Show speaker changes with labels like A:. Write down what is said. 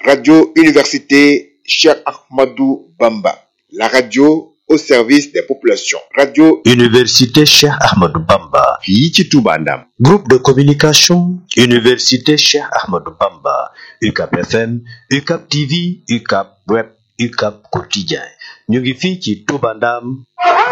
A: Radio Université Cheikh Ahmadou Bamba, la radio au service des populations. Radio
B: Université Cheikh Ahmadou Bamba.
A: fii ci Touba Ndam.
B: Groupe de communication Université Cheikh Ahmadou Bamba. UCAP FM, UCAP TV, UCAP Web, UCAP Quotidien. ñu ngi fii ci Touba Ndam.